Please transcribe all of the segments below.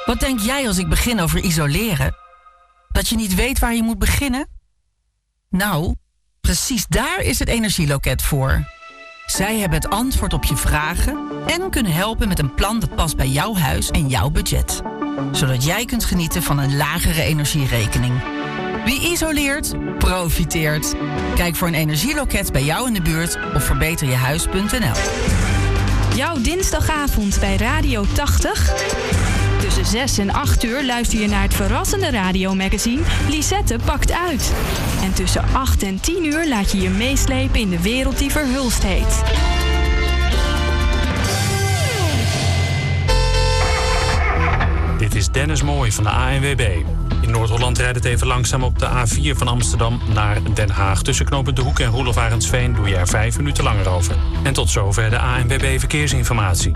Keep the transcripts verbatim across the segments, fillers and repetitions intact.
Wat denk jij als ik begin over isoleren? Dat je niet weet waar je moet beginnen? Nou, precies daar is het Energieloket voor. Zij hebben het antwoord op je vragen en kunnen helpen met een plan dat past bij jouw huis en jouw budget. Zodat jij kunt genieten van een lagere energierekening. Wie isoleert, profiteert. Kijk voor een energieloket bij jou in de buurt op verbeter je huis punt n l. Jouw dinsdagavond bij Radio tachtig. Tussen zes en acht uur luister je naar het verrassende radiomagazine Lisette pakt uit. En tussen acht en tien uur laat je je meeslepen in de wereld die verhulst heet. Dit is Dennis Mooij van de A N W B. In Noord-Holland rijdt het even langzaam op de A vier van Amsterdam naar Den Haag. Tussen knooppunt De Hoek en Roelof Arendsveen doe je er vijf minuten langer over. En tot zover de A N W B Verkeersinformatie.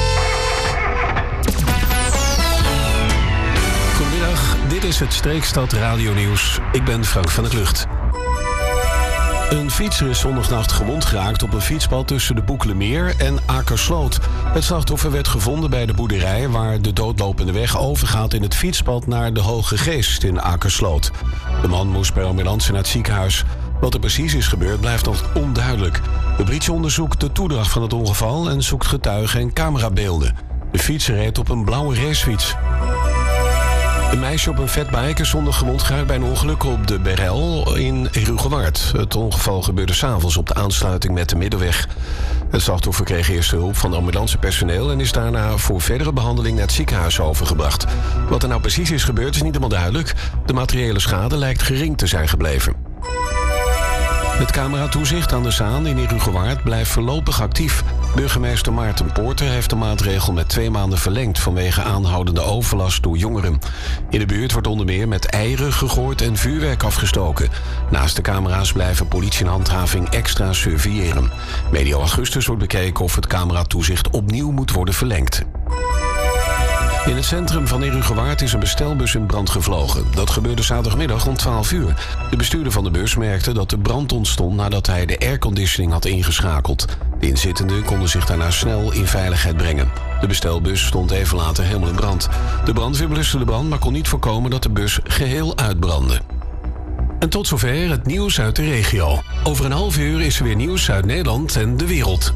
Goedemiddag, dit is het Streekstad Radio Nieuws. Ik ben Frank van der Klucht. Een fietser is zondagnacht gewond geraakt op een fietspad tussen de Boekelemeer en Akersloot. Het slachtoffer werd gevonden bij de boerderij waar de doodlopende weg overgaat in het fietspad naar de Hoge Geest in Akersloot. De man moest per ambulance naar het ziekenhuis. Wat er precies is gebeurd blijft nog onduidelijk. De politie onderzoekt de toedracht van het ongeval en zoekt getuigen en camerabeelden. De fietser reed op een blauwe racefiets. Een meisje op een fatbike is zondag gewond geraakt bij een ongeluk op de Berel in Herugewaard. Het ongeval gebeurde 's avonds op de aansluiting met de Middenweg. Het slachtoffer kreeg eerst hulp van ambulancepersoneel en is daarna voor verdere behandeling naar het ziekenhuis overgebracht. Wat er nou precies is gebeurd is niet helemaal duidelijk. De materiële schade lijkt gering te zijn gebleven. Het cameratoezicht aan de Zaan in Herugewaard blijft voorlopig actief. Burgemeester Maarten Poorter heeft de maatregel met twee maanden verlengd vanwege aanhoudende overlast door jongeren. In de buurt wordt onder meer met eieren gegooid en vuurwerk afgestoken. Naast de camera's blijven politie en handhaving extra surveilleren. Medio augustus wordt bekeken of het cameratoezicht opnieuw moet worden verlengd. In het centrum van Herugewaard is een bestelbus in brand gevlogen. Dat gebeurde zaterdagmiddag rond twaalf uur. De bestuurder van de bus merkte dat de brand ontstond nadat hij de airconditioning had ingeschakeld. De inzittenden konden zich daarna snel in veiligheid brengen. De bestelbus stond even later helemaal in brand. De brandweer bluste de brand, maar kon niet voorkomen dat de bus geheel uitbrandde. En tot zover het nieuws uit de regio. Over een half uur is er weer nieuws uit Nederland en de wereld.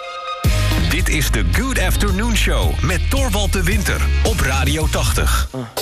Dit is de Good Afternoon Show met Torvald de Winter op Radio tachtig.